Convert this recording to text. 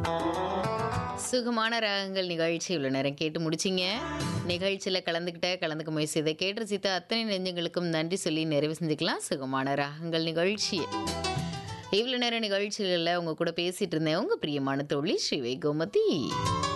சுகமான ராகங்கள் நிகழ்ச்சி இவ்வளோ நேரம் கேட்டு முடிச்சிங்க. நிகழ்ச்சியில் கலந்துக்க முயற்சி இதை கேட்டு ரசித்த அத்தனை நெஞ்சங்களுக்கும் நன்றி சொல்லி நிறைவு செஞ்சுக்கலாம் சுகமான ராகங்கள் நிகழ்ச்சி. இவ்வளோ நேரம் நிகழ்ச்சிகளில் உங்கள் கூட பேசிகிட்டு இருந்தேன் உங்கள் பிரியமான தோழி ஸ்ரீவை கோமதி.